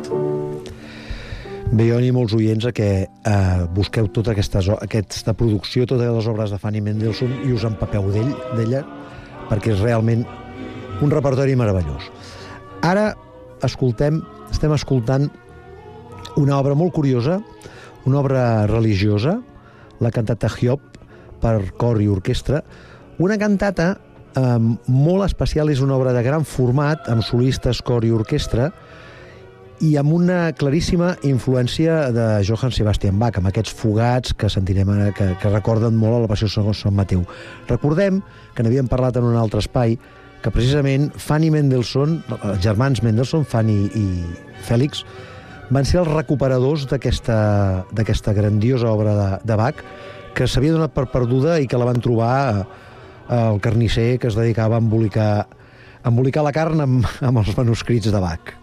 Bé, jo animo els oients a que busqueu tota aquesta producció, totes les obres de Fanny Mendelssohn i us empapeu d'ella, perquè és realment un repertori meravellós. Ara estem escoltant una obra molt curiosa, una obra religiosa, la cantata Hiob, per cor i orquestra. Una cantata molt especial, és una obra de gran format, amb solistes, cor i orquestra, i amb una claríssima influència de Johann Sebastian Bach, amb aquests fugats que sentirem ara, que recorden molt a la Passió segons Sant Mateu. Recordem, que n'havíem parlat en un altre espai, que precisament Fanny Mendelssohn, els germans Mendelssohn, Fanny i Félix, van ser els recuperadors d'aquesta grandiosa obra de Bach, que s'havia donat per perduda i que la van trobar el carnisser que es dedicava a embolicar la carn amb els manuscrits de Bach.